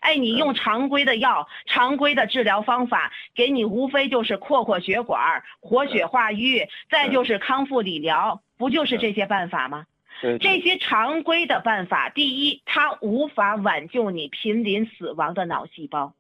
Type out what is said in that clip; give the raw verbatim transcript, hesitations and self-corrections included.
哎，你用常规的药、常规的治疗方法，给你无非就是扩扩血管、活血化瘀，再就是康复理疗，不就是这些办法吗？ 对， 这些常规的办法，第一，它无法挽救你濒临死亡的脑细胞。